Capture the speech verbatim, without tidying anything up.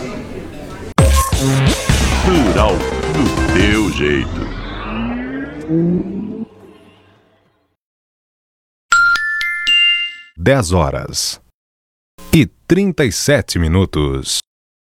Plural do teu jeito. Dez horas e trinta e sete minutos.